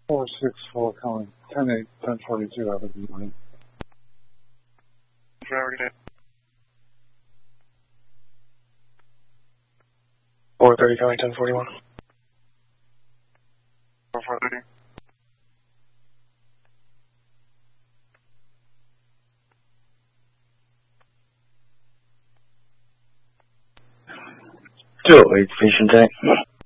464 calling 10-8, 1042 out of the morning. Forever today. 430 calling 1041. 430. Two, 8 station tank.